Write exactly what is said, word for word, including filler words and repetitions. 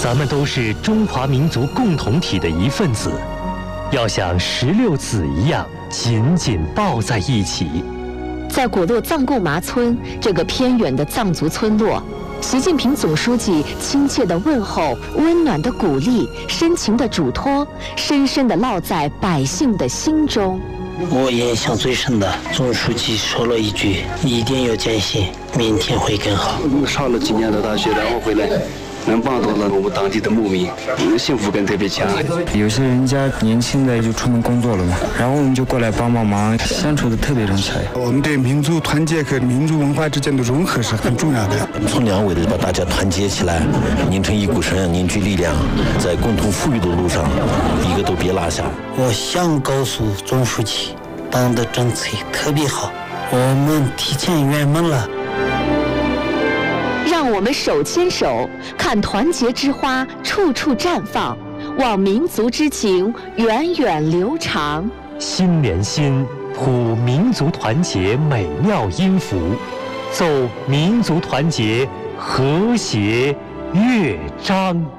咱们都是中华民族共同体的一份子，要像石榴籽一样紧紧抱在一起。 在果洛藏贡麻村这个偏远的藏族村落，习近平总书记亲切的问候、温暖的鼓励、深情的嘱托，深深地烙在百姓的心中。 我印象最深的，总书记说了一句：“一定要坚信，明天会更好。” 上了几年的大学，然后回来，能帮到了我们当地的牧民，幸福感特别强。 有些人家年轻的就出门工作了嘛，然后我们就过来帮帮忙，相处的特别融洽。 我们对民族团结和民族文化之间的融合是很重要的。 从两位的把大家团结起来，拧成一股绳，凝聚力量，在共同富裕的路上，一个都别落下。 我想告诉总书记，党的政策特别好，我们提前圆满了。 让我们手牵手，看团结之花处处绽放，望民族之情源远流长。 心连心，谱民族团结美妙音符，奏民族团结和谐乐章。